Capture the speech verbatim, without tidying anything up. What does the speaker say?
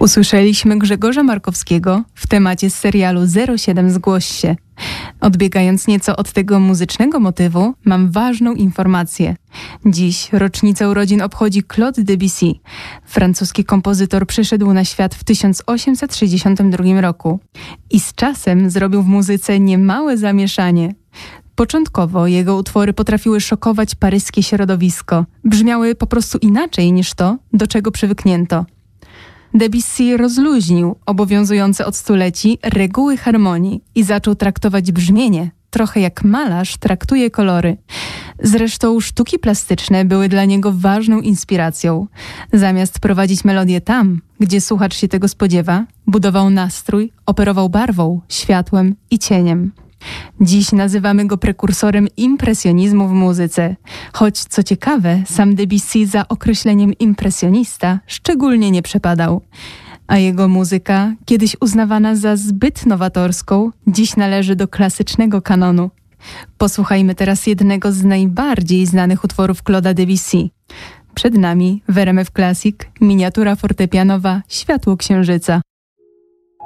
Usłyszeliśmy Grzegorza Markowskiego w temacie z serialu zero siedem Zgłoś się. Odbiegając nieco od tego muzycznego motywu, mam ważną informację. Dziś rocznicę urodzin obchodzi Claude Debussy. Francuski kompozytor przyszedł na świat w tysiąc osiemset sześćdziesiątym drugim roku i z czasem zrobił w muzyce niemałe zamieszanie. Początkowo jego utwory potrafiły szokować paryskie środowisko. Brzmiały po prostu inaczej niż to, do czego przywyknięto. Debussy rozluźnił obowiązujące od stuleci reguły harmonii i zaczął traktować brzmienie trochę jak malarz traktuje kolory. Zresztą sztuki plastyczne były dla niego ważną inspiracją. Zamiast prowadzić melodię tam, gdzie słuchacz się tego spodziewa, budował nastrój, operował barwą, światłem i cieniem. Dziś nazywamy go prekursorem impresjonizmu w muzyce. Choć, co ciekawe, sam Debussy za określeniem impresjonista szczególnie nie przepadał. A jego muzyka, kiedyś uznawana za zbyt nowatorską, dziś należy do klasycznego kanonu. Posłuchajmy teraz jednego z najbardziej znanych utworów Claude'a Debussy. Przed nami w R M F Classic miniatura fortepianowa Światło Księżyca.